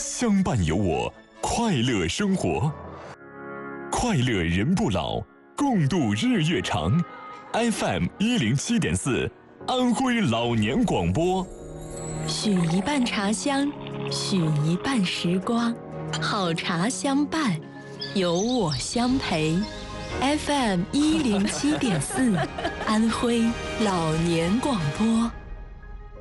相伴有我，快乐生活。快乐人不老，共度日月长。FM 107.4，安徽老年广播。 许一半茶香，许一半时光，好茶相伴，有我相陪。FM 107.4，安徽老年广播。